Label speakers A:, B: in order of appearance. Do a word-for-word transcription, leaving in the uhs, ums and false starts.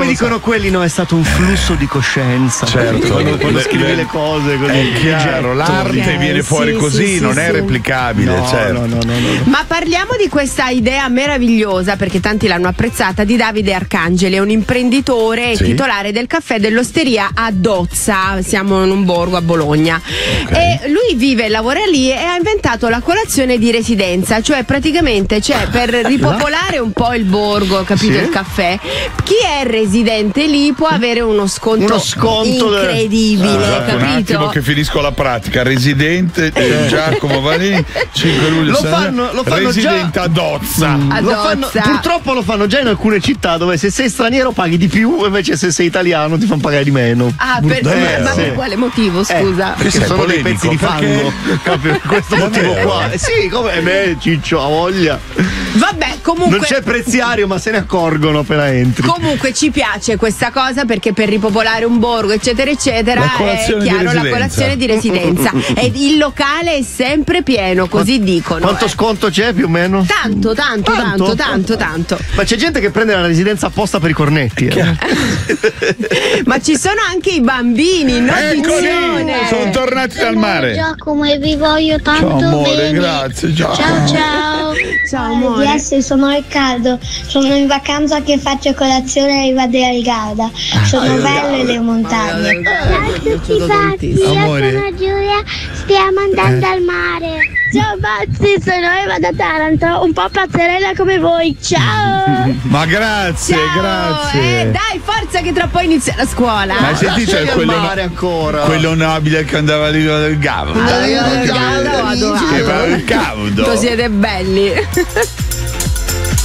A: Come dicono quelli, no, è stato un flusso di coscienza.
B: Certo.
A: Quando, quando
B: Le-
A: scrivi
B: le-
A: le cose così.
B: È chiaro, l'arte
C: Ok,
B: viene fuori
C: sì,
B: così,
C: sì,
B: non
C: sì,
B: è
C: sì.
B: replicabile,
A: No,
B: certo.
A: no, no, no, no.
C: Ma parliamo di questa idea meravigliosa, perché tanti l'hanno apprezzata, di Davide Arcangeli, è un imprenditore e
B: Sì.
C: titolare del caffè dell'osteria a Dozza, siamo in un borgo a Bologna. E lui vive e lavora lì e ha inventato la colazione di residenza, cioè praticamente c'è per ripopolare un po' il borgo, capito,
A: Sì.
C: il caffè, chi è residente lì può avere uno sconto,
A: Uno sconto del-
C: incredibile,
B: Esatto, un attimo
C: capito?
B: che finisco la pratica. Residente eh, Giacomo Valini, cinque luglio.
A: Lo
B: San-
A: fanno- lo fanno
B: Residente a Dozza.
C: A
A: Lo
C: Dozza.
A: fanno- purtroppo lo fanno già in alcune città dove se sei straniero paghi di più, invece se sei italiano ti fanno pagare di meno.
C: Ah, per,
B: Davvero?
C: ma per
A: Sì.
C: quale motivo, scusa?
A: Eh, perché
B: sei
A: sono dei
B: polemico,
A: pezzi di
B: perché-
A: fango. Proprio per questo motivo
B: Davvero?
A: qua. Eh sì, come eh, beh, Ciccio, ha voglia.
C: Vabbè, comunque.
A: Non c'è preziario, ma se ne accorgono appena entri.
C: Comunque ci piace questa cosa perché per ripopolare un borgo eccetera eccetera
B: La
C: è
B: colazione di
C: chiaro la
B: residenza.
C: colazione di residenza e il locale è sempre pieno, così dicono.
A: Quanto
C: eh.
A: sconto c'è più o meno?
C: Tanto, tanto, tanto, tanto, tanto.
A: Ma c'è gente che prende la residenza apposta per i cornetti. Eh.
C: Ma ci sono anche i bambini, no?
B: Eccoli,
C: Attenzione.
B: sono tornati dal mare.
D: Giacomo e vi voglio tanto
B: Ciao amore,
D: bene.
B: grazie, ciao.
D: Ciao ciao.
C: Ciao amore.
D: Yes, sono Riccardo, sono in vacanza che faccio colazione a Riva del Garda. Sono belle le montagne. Ciao a tutti fatti, io
B: Amore.
D: sono Giulia, stiamo andando al mare. Ciao Bazzi, sono Eva da Taranto, un po' pazzerella come voi. Ciao!
B: Ma grazie,
C: Ciao.
B: grazie.
C: Eh, dai, forza che tra poco inizia la scuola.
B: Ma hai sentito
A: Lasciali al
B: quello,
A: mare ancora.
B: quello nobile che andava lì del Gavo?
C: Allora, io lo adoro.
B: Che va il caudo.
C: Siete belli.